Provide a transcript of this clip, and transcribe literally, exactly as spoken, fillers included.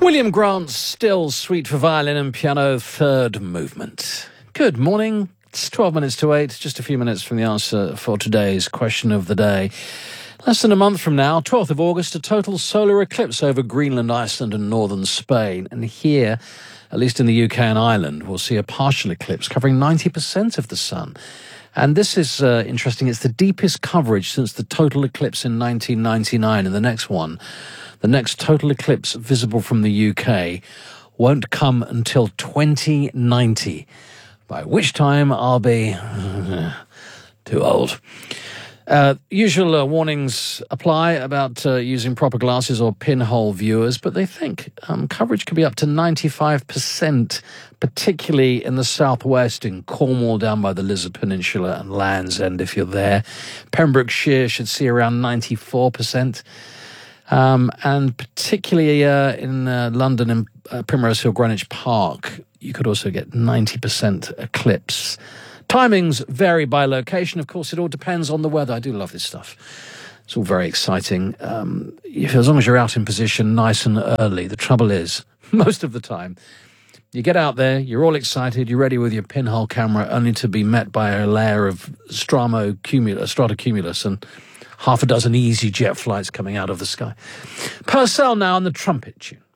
William Grant's Still Suite for violin and piano, third movement. Good morning. It's twelve minutes to eight, just a few minutes from the answer for today's question of the day. Less than a month from now, twelfth of August, a total solar eclipse over Greenland, Iceland and northern Spain. And here, at least in the U K and Ireland, we'll see a partial eclipse covering ninety percent of the sun. And this is uh, interesting. It's the deepest coverage since the total eclipse in nineteen ninety-nine. And the next one, the next total eclipse visible from the U K, won't come until twenty ninety, by which time I'll be too old. Uh, usual uh, warnings apply about uh, using proper glasses or pinhole viewers, but they think um, coverage could be up to ninety-five percent, particularly in the southwest, in Cornwall, down by the Lizard Peninsula and Land's End, if you're there. Pembrokeshire should see around ninety-four percent. Um, and particularly uh, in uh, London and uh, Primrose Hill, Greenwich Park, you could also get ninety percent eclipse. Timings vary by location. Of course, it all depends on the weather. I do love this stuff. It's all very exciting. Um, if, as long as you're out in position nice and early. The trouble is, most of the time, you get out there, you're all excited, you're ready with your pinhole camera, only to be met by a layer of stratocumulus, stratocumulus and half a dozen easy jet flights coming out of the sky. Purcell now on the trumpet tune.